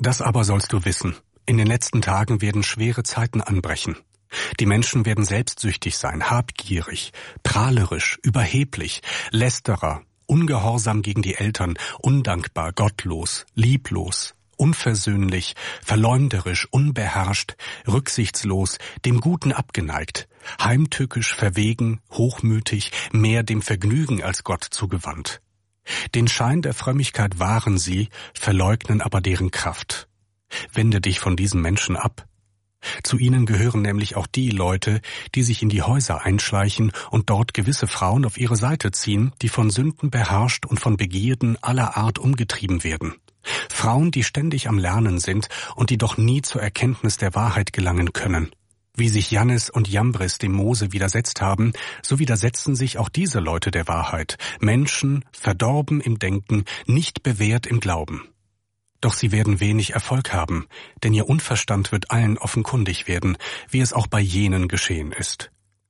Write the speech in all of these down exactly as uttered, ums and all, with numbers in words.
Das aber sollst du wissen. In den letzten Tagen werden schwere Zeiten anbrechen. Die Menschen werden selbstsüchtig sein, habgierig, prahlerisch, überheblich, lästerer, ungehorsam gegen die Eltern, undankbar, gottlos, lieblos, unversöhnlich, verleumderisch, unbeherrscht, rücksichtslos, dem Guten abgeneigt, heimtückisch, verwegen, hochmütig, mehr dem Vergnügen als Gott zugewandt. Den Schein der Frömmigkeit wahren sie, verleugnen aber deren Kraft. Wende dich von diesen Menschen ab. Zu ihnen gehören nämlich auch die Leute, die sich in die Häuser einschleichen und dort gewisse Frauen auf ihre Seite ziehen, die von Sünden beherrscht und von Begierden aller Art umgetrieben werden. Frauen, die ständig am Lernen sind und die doch nie zur Erkenntnis der Wahrheit gelangen können. Wie sich Jannes und Jambres dem Mose widersetzt haben, so widersetzen sich auch diese Leute der Wahrheit. Menschen, verdorben im Denken, nicht bewährt im Glauben. Doch sie werden wenig Erfolg haben, denn ihr Unverstand wird allen offenkundig werden, wie es auch bei jenen geschehen ist.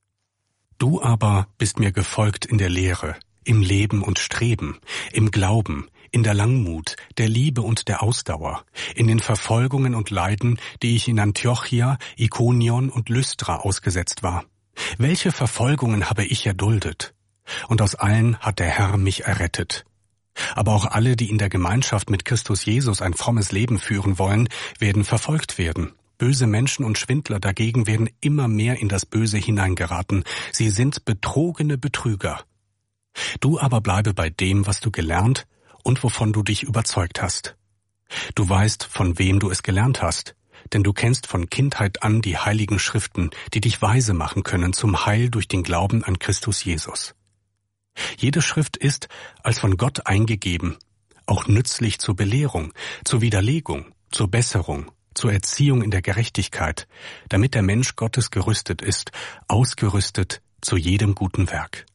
Du aber bist mir gefolgt in der Lehre, im Leben und Streben, im Glauben, in der Langmut, der Liebe und der Ausdauer, in den Verfolgungen und Leiden, die ich in Antiochia, Ikonion und Lystra ausgesetzt war. Welche Verfolgungen habe ich erduldet? Und aus allen hat der Herr mich errettet. Aber auch alle, die in der Gemeinschaft mit Christus Jesus ein frommes Leben führen wollen, werden verfolgt werden. Böse Menschen und Schwindler dagegen werden immer mehr in das Böse hineingeraten. Sie sind betrogene Betrüger. Du aber bleibe bei dem, was du gelernt und wovon du dich überzeugt hast. Du weißt, von wem du es gelernt hast, denn du kennst von Kindheit an die heiligen Schriften, die dich weise machen können zum Heil durch den Glauben an Christus Jesus. Jede Schrift ist, als von Gott eingegeben, auch nützlich zur Belehrung, zur Widerlegung, zur Besserung, zur Erziehung in der Gerechtigkeit, damit der Mensch Gottes gerüstet ist, ausgerüstet zu jedem guten Werk.